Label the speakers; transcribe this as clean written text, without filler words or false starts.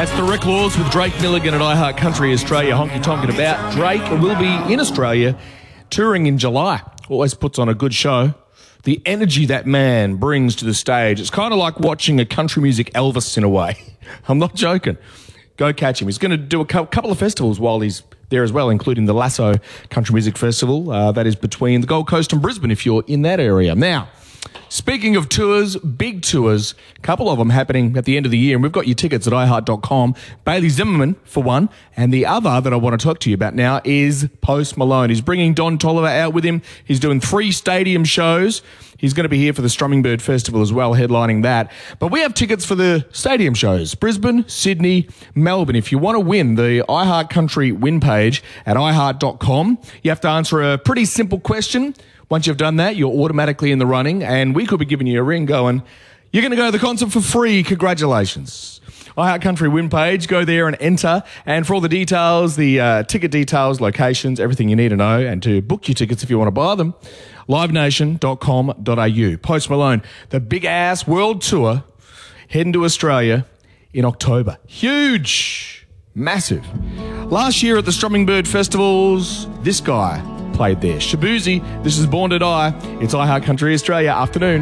Speaker 1: That's the Rick Laws with Drake Milligan at iHeart Country Australia. Honky tonking about. Drake will be in Australia touring in July. Always puts on a good show. The energy that man brings to the stage, it's kind of like watching a country music Elvis in a way. I'm not joking. Go catch him. He's going to do a couple of festivals while he's there as well, including the Lasso Country Music Festival. That is between the Gold Coast and Brisbane if you're in that area. Now, speaking of tours, big tours, a couple of them happening at the end of the year, and we've got your tickets at iHeart.com. Bailey Zimmerman, for one, and the other that I want to talk to you about now is Post Malone. He's bringing Don Toliver out with him. He's doing 3 stadium shows. He's going to be here for the Strumming Bird Festival as well, headlining that. But we have tickets for the stadium shows, Brisbane, Sydney, Melbourne. If you want to win the iHeart Country win page at iHeart.com, you have to answer a pretty simple question. Once you've done that, you're automatically in the running, and we could be giving you a ring going, you're going to go to the concert for free. Congratulations. iHeart Country win page, go there and enter. And for all the details, the ticket details, locations, everything you need to know, and to book your tickets if you want to buy them, livenation.com.au. Post Malone, the big-ass world tour, heading to Australia in October. Huge. Massive. Last year at the Strumming Bird Festivals, this guy played there. Shabuzi, this is Born to Die. It's iHeart Country Australia afternoon.